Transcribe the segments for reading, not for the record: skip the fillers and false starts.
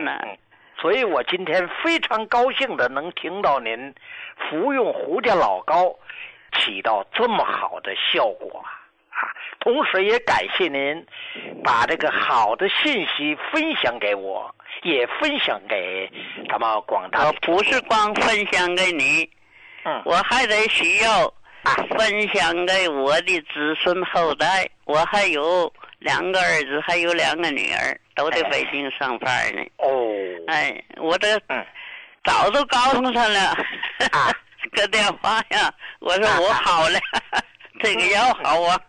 所以我今天非常高兴的能听到您服用胡家老膏起到这么好的效果同时也感谢您把这个好的信息分享给我，也分享给咱们广大。 我不是光分享给你，我还得需要分享给我的子孙后代。我还有2个儿子，还有2个女儿，都在北京上班呢。我这早都告诉他了，个电话呀，我说我好了，这个药好啊。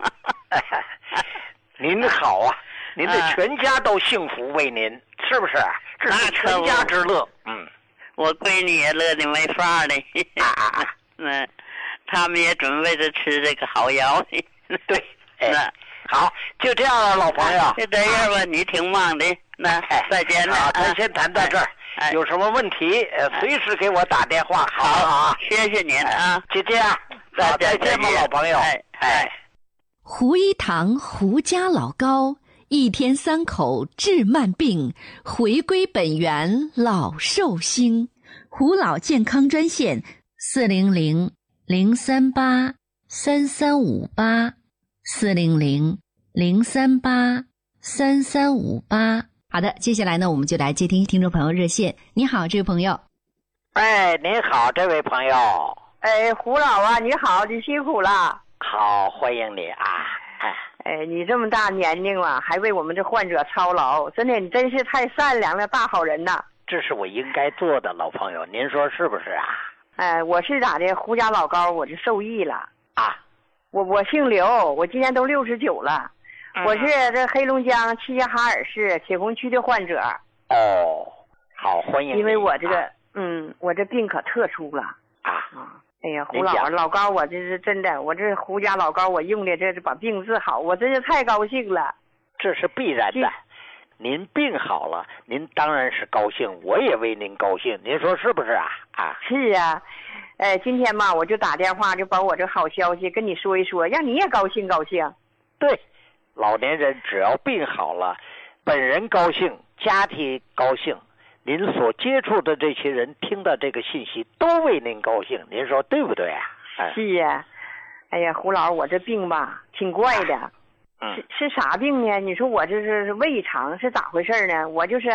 您好啊，您的全家都幸福为您，是不是？这是全家之乐。 我闺女也乐得没法了。他们也准备着吃这个好药呢。 对，好，就这样了，老朋友。 就这样吧，你挺忙的，那再见了。 咱先谈到这儿。有什么问题，随时给我打电话。好， 谢谢您啊， 就这样，再见吧，老朋友。 胡一堂胡家老膏，1天3口治慢病，回归本源老寿星。胡老健康专线400-038-3358，400-038-3358。好的，接下来呢，我们就来接听众朋友热线。你好，这位朋友。 您好，这位朋友。 胡老啊，你好，你辛苦了。 好，欢迎你啊！ 你这么大年龄了，还为我们这患者操劳，真的，你真是太善良了，大好人呐！ 这是我应该做的，老朋友，您说是不是啊？ 我是咋的？胡家老膏，我就受益了啊！ 我姓刘，我今年都69了，我是这黑龙江齐齐哈尔市铁工区的患者。 好，欢迎你。 因为我这个，我这病可特殊了哎呀，胡老膏，我这是真的，我这胡家老膏我用的，这是把病治好，我真是太高兴了。 这是必然的，您病好了，您当然是高兴，我也为您高兴，您说是不是啊？ 是啊，今天嘛，我就打电话，就把我这好消息跟你说一说，让你也高兴高兴。 对，老年人只要病好了，本人高兴，家庭高兴。您所接触的这些人听到这个信息都为您高兴，您说对不对啊？ 是呀，哎呀，胡老，我这病吧挺怪的，是啥病呢？你说我这是胃肠是咋回事呢？我就是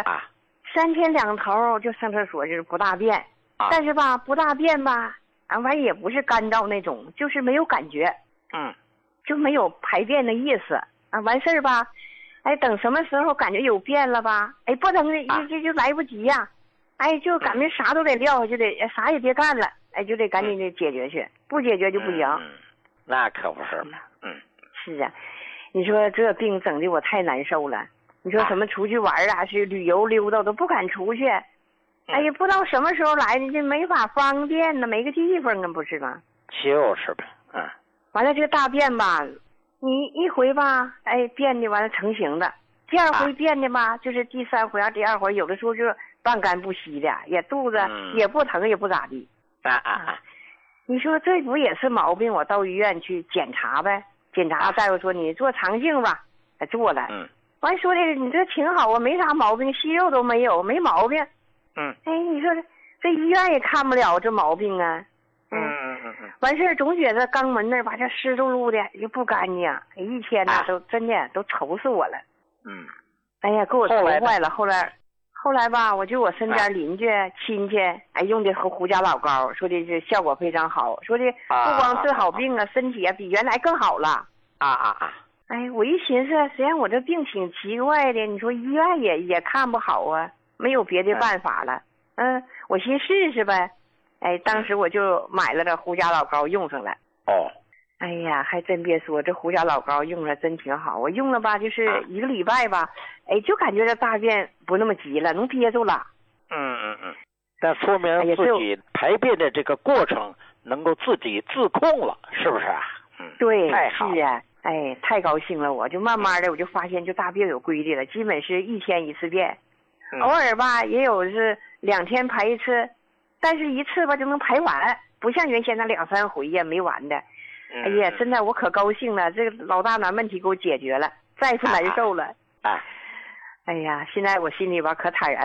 3天2头就上厕所，就是不大便，但是吧不大便吧，完也不是干燥那种，就是没有感觉，就没有排便的意思完事儿吧。等什么时候感觉有变了吧？不能就来不及呀！就感觉啥都得撂下，就得啥也别干了，就得赶紧的解决去，不解决就不行。 那可不是嘛。 是啊，你说这病整的我太难受了。你说什么出去玩去旅游溜达都不敢出去。不知道什么时候来的，就没法方便呢，没个地方啊，不是吗？ 就是呗。 完了这个大便吧。你一回吧，便的完了成型的，第二回便的吧，就是第3回第2回，有的时候就半干不稀的，也肚子也不疼也不咋地。你说这不也是毛病？我到医院去检查呗，检查大夫说你做肠镜吧，做了。完说的你这挺好啊，没啥毛病，息肉都没有，没毛病。你说这医院也看不了这毛病啊。完事儿总觉得肛门那儿把这湿漉漉的也不干净，一天呐都真的都愁死我了。给我愁坏了。后来吧，我就我身边邻居亲戚用的胡家老膏，说的是效果非常好，说的不光治好病身体比原来更好了。我一寻思，实际上我这病挺奇怪的，你说医院也看不好啊，没有别的办法了。我寻试试呗。当时我就买了这胡家老膏用上了。哎呀，还真别说，这胡家老膏用了真挺好。我用了吧，就是1个礼拜吧，就感觉这大便不那么急了，能憋住了。 那说明自己排便的这个过程能够自己自控了，是不是啊？ 对， 太好。 是啊，太高兴了，我就慢慢的我就发现就大便有规律了，基本是1天1次便，偶尔吧也有是2天排1次。但是一次吧就能排完，不像原先那2、3回呀没完的。哎呀，真的我可高兴了，这个老大难问题给我解决了，再次难受了。哎呀，现在我心里边可坦然。